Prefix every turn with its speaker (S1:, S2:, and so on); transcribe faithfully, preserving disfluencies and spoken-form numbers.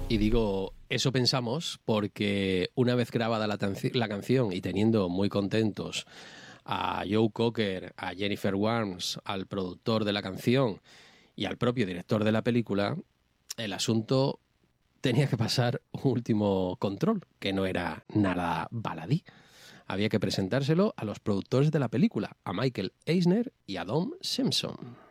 S1: Y digo, eso pensamos porque una vez grabada la, la canción y teniendo muy contentos a Joe Cocker, a Jennifer Warnes, al productor de la canción y al propio director de la película, el asunto tenía que pasar un último control, que no era nada baladí. Había que presentárselo a los productores de la película, a Michael Eisner y a Don Simpson.